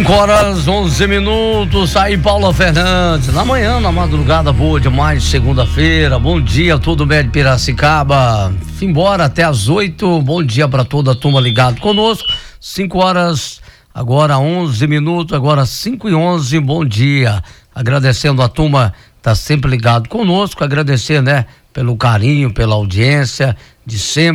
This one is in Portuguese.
5h11, aí Paula Fernandes, na manhã, na madrugada boa demais, segunda-feira. Bom dia, todo mundo de Piracicaba. Embora até às 8, bom dia para toda a turma ligado conosco. 5h, agora 11 minutos, agora 5h11, bom dia. Agradecendo a turma que tá sempre ligado conosco, agradecer, né, pelo carinho, pela audiência de sempre.